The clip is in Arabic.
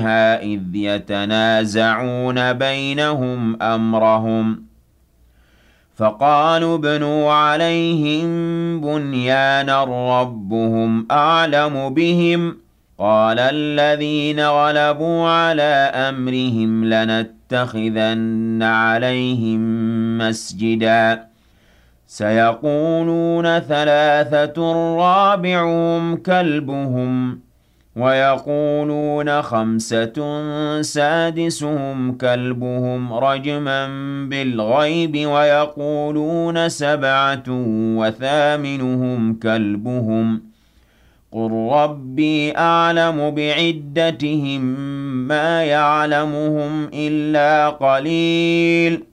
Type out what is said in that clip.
إذ يتنازعون بينهم أمرهم فقالوا ابنوا عليهم بنيانا ربهم أعلم بهم قال الذين غلبوا على أمرهم لنتخذن عليهم مسجدا سيقولون ثلاثة رابعهم كلبهم ويقولون خمسة سادسهم كلبهم رجما بالغيب ويقولون سبعة وثامنهم كلبهم قل ربي أعلم بعدتهم ما يعلمهم إلا قليل